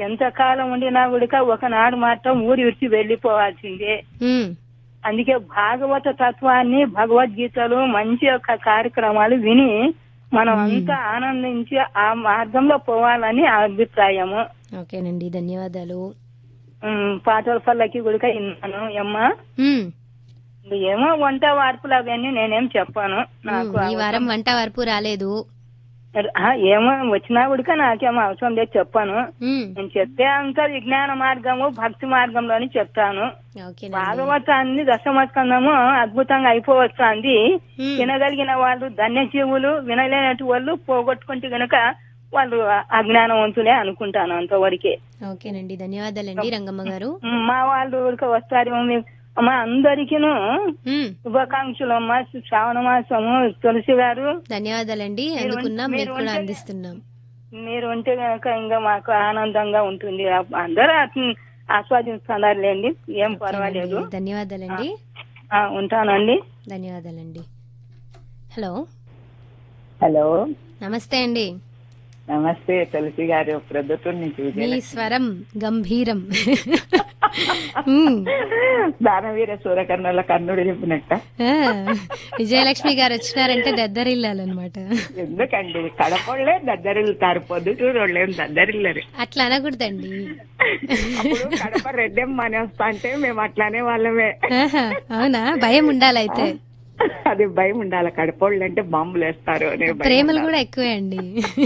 ఎంతకాలం ఉండినా కూడా ఒకనాడు మాత్రం ఊరి విడిచి వెళ్లిపోవాల్సిందే. ఉమ్, అందుకే భాగవత తత్వాన్ని, భగవద్గీతలు, మంచి యొక్క కార్యక్రమాలు విని మనం అంతా ఆనందించి ఆ మార్గంలో పోవాలని ఆ అభిప్రాయము. ఓకేనండి, ధన్యవాదాలు. పాటల పల్లకి కూడా విన్నాను అమ్మా. ఉమ్, ఏమో వంట వార్పులు అవన్నీ నేనేం చెప్పాను. నాకు ఈ వారం వంట వరపు రాలేదు. ఏమో వచ్చినా కూడా నాకేమో అవసరం లేదు చెప్పాను. ఉమ్, నేను చెప్పే అంత విజ్ఞాన మార్గము, భక్తి మార్గంలోని చెప్తాను. ఓకేనండి. భాగవతాన్ని దశమస్కందము అద్భుతంగా అయిపోవచ్చాంది. ఉమ్, వినగలిగిన వాళ్ళు ధన్యజీవులు, వినలేనటు వాళ్ళు పోగొట్టుకుంటే గనక వాళ్ళు అజ్ఞానవంతులే అనుకుంటాను అంతవరకే. ఓకేనండి, ధన్యవాదాలండి రంగమ్మ గారు. మా వాళ్ళు వస్తారు అమ్మా, అందరికీను ఉమ్, శుభాకాంక్షలు అమ్మా. శ్రావణ మాసము. తులసి గారు ధన్యవాదాలండి, అందుకున్నాం, మీకు కూడా అందిస్తున్నాం. మీరు ఉంటే గనక ఇంకా మాకు ఆనందంగా ఉంటుంది. అందరూ ఆస్వాదిస్తున్నారులేండి, ఏం పర్వాలేదు. ఓకేనండి, ధన్యవాదాలండి. ఉంటానండి. ధన్యవాదాలండి. హలో హలో, నమస్తే అండి. నమస్తే తులసి గారు, ప్రొద్దుటూరు నుంచి మీ విజయలక్ష్మి. స్వరం గంభీరం. ఉమ్, దానవీర సూరకర్ణుల కర్ణుడు చెప్పినట్ట. ఆ, విజయలక్ష్మి గారు వచ్చినారంటే దద్దరిల్లాలన్నమాట. ఎందుకండి, కడపళ్ళే దద్దరిల్లుతారు, పొద్దుటూరు వాళ్ళేం దద్దరిల్లరు. అట్లా అనకూడదండి. అప్పుడు కడప రెడ్డెం మానేస్తా అంటే మేము అట్లానే వాళ్ళమే. ఆహా, అవునా, భయం ఉండాలైతే. అది భయం ఉండాలి, కడపళ్ళు అంటే బాంబులు వేస్తారు అనే భయం ప్రేమలు ఉండాలి. కూడా ఎక్కువే అండి.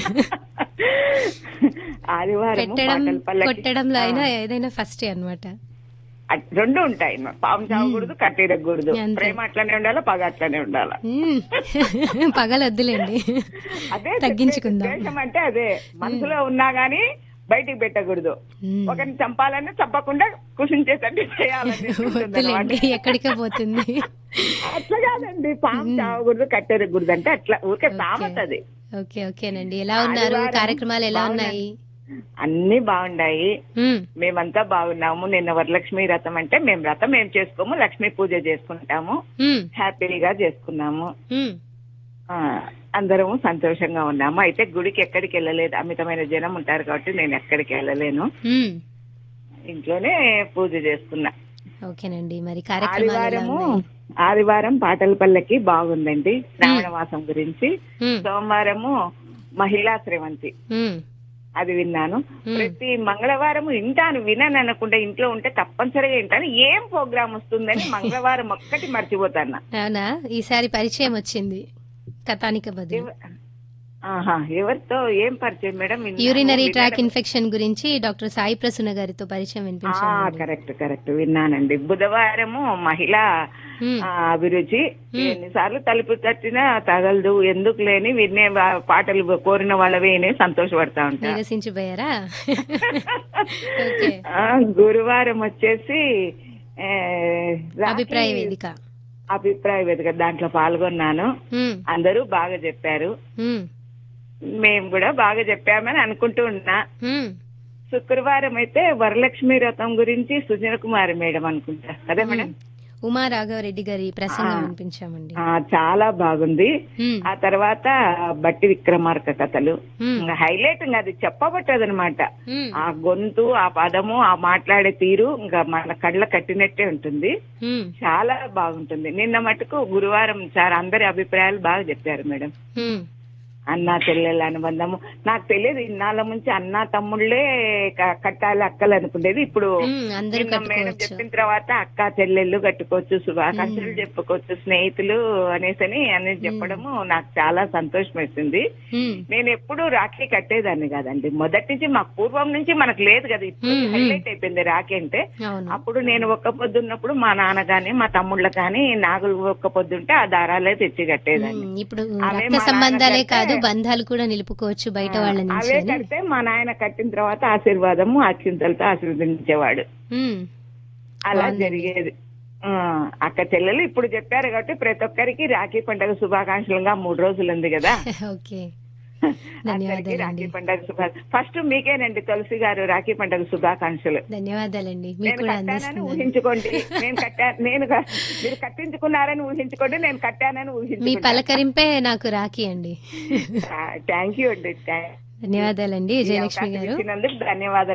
ఆదివారం పెట్టడం పాటల పల్లకి. కొట్టడంలో అయినా ఏదైనా ఫస్ట్ అన్నమాట. రెండు ఉంటాయి, పాము చావకూడదు, కట్టిరకూడదు. అంతే. ప్రేమ అట్లనే ఉండాలా, పగ అట్లనే ఉండాలా. పగలొద్దులేండి, అదే తగ్గించుకుందాం. ద్వేషం అంటే అదే, మనసులో ఉన్నా గానీ బయటికి పెట్టకూడదు. ఉమ్, ఒకరిని చంపాలని చంపకుండా కుషించేటట్టు చేయాలని వద్దులేండి, ఎక్కడికే పోతుంది. అట్లా కాదండి, పాము చావకూడదు, కట్టెరకూడదు అంటే అట్లా ఊరికే సామెత అది. ఓకే, ఓకేనండి. ఎలా ఉన్నారు? ఆదివారం కార్యక్రమాలు ఎలా ఉన్నాయి? అన్ని బాగున్నాయి, ఉమ్, మేమంతా బాగున్నాము. నిన్న వరలక్ష్మి వ్రతం అంటే మేము వ్రతం ఏం చేసుకోము, లక్ష్మీ పూజ చేసుకుంటాము. ఉమ్, హ్యాపీగా చేసుకున్నాము. ఉమ్, అందరము సంతోషంగా ఉన్నాము. అయితే గుడికి ఎక్కడికి వెళ్ళలేదు, అమితమైన జనం ఉంటారు కాబట్టి నేను ఎక్కడికి వెళ్ళలేను, ఉమ్. ఇంట్లోనే పూజ చేసుకున్నా. ఓకేనండి, మరి కార్యక్రమాలు ఎలా ఉన్నాయి? ఆదివారం పాటల పల్లకి బాగుందండి, శ్రావణ మాసం గురించి. ఉమ్, సోమవారము మహిళా శ్రవంతి, ఉమ్, అది విన్నాను. ప్రతి మంగళవారం వింటాను, వినను అనకుండా ఇంట్లో ఉంటే తప్పనిసరిగా వింటాను. ఏం ప్రోగ్రామ్ వస్తుందని మంగళవారం ఒక్కటి మర్చిపోతాను. అవునా, ఈసారి పరిచయం వచ్చింది కథానిక బదులు. ఎవరితో ఏం పరిచయం మేడం? యూరినరీ ట్రాక్ ఇన్ఫెక్షన్ గురించి డాక్టర్ సాయి ప్రసన్న గారితో పరిచయం వినిపించారు. కరెక్ట్ విన్నానండి. బుధవారము మహిళా అభిరుచి. ఎన్నిసార్లు తలుపు తట్టినా తగలదు, ఎందుకు లేని వినే పాటలు కోరిన వాళ్ళవే సంతోషపడతా ఉంటారు. నిరసించిపోయారా? గురువారం వచ్చేసి అభిప్రాయ వేదిక దాంట్లో పాల్గొన్నాను. అందరూ బాగా చెప్పారు, మేము కూడా బాగా చెప్పామని అనుకుంటూ ఉన్నా. శుక్రవారం అయితే వరలక్ష్మి వ్రతం గురించి సుజన కుమారి మేడం అనుకుంటా కదా మేడం, ఉమా రాఘవరెడ్డి గారి ప్రసంగం వినిపించామండి. చాలా బాగుంది. ఆ తర్వాత బట్టి విక్రమార్క కథలు హైలైట్, ఇంకా అది చెప్పబట్టదనమాట. ఆ గొంతు, ఆ పదము, ఆ మాట్లాడే తీరు ఇంకా మన కళ్ళ కట్టినట్టే ఉంటుంది, చాలా బాగుంటుంది. నిన్న మటుకు గురువారం సార్ అందరి అభిప్రాయాలు బాగా చెప్పారు మేడం. అన్నా చెల్లెల అనుబంధము నాకు తెలియదు, ఇన్నాళ్ళ నుంచి అన్నా తమ్ముళ్లే కట్టాలి అక్కలు అనుకునేది. ఇప్పుడు మేడం చెప్పిన తర్వాత అక్క చెల్లెళ్ళు కట్టుకోవచ్చు, శుభాకాంక్షలు చెప్పుకోవచ్చు, స్నేహితులు అనేసని అనేది చెప్పడము నాకు చాలా సంతోషం వేసింది. నేను ఎప్పుడు రాఖీ కట్టేదాన్ని కాదండి, మొదటి నుంచి మాకు పూర్వం నుంచి మనకు లేదు కదా, ఇప్పుడు హైలైట్ అయిపోయింది రాఖీ అంటే. అప్పుడు నేను ఒక్క పొద్దున్నప్పుడు మా నాన్న గాని మా తమ్ముళ్ళ కానీ నాగులు ఒక్క పొద్దుంటే ఆ దారాలే తెచ్చి కట్టేదాన్ని. ఇప్పుడు రక్త సంబంధాలే కాదు, బంధాలు కూడా నిలుపుకోవచ్చు బయట వాళ్ళ నుంచి. అవే కడితే మా నాయన కట్టిన తర్వాత ఆశీర్వాదము అక్షింతలతో ఆశీర్వదించేవాడు, అలా జరిగేది. అక్క చెల్లెలు ఇప్పుడు చెప్పారు కాబట్టి ప్రతి ఒక్కరికి రాఖీ పండుగ శుభాకాంక్షలుగా 3 రోజులు ఉంది కదా. రాఖీ పండుగ శుభాకాంక్షలు. ఫస్ట్ మీకేనండి తులసి గారు రాఖీ పండుగ శుభాకాంక్షలు. ధన్యవాదాలండి. నేను కట్టానని ఊహించుకోండి, మీరు కట్టించుకున్నారని ఊహించుకోండి, నేను కట్టానని ఊహించుకోండి. మీ పలకరింపే నాకు రాఖీ అండి. థ్యాంక్ యూ అండి. ధన్యవాదాలండి విజయలక్ష్మి గారు. ధన్యవాదాలు.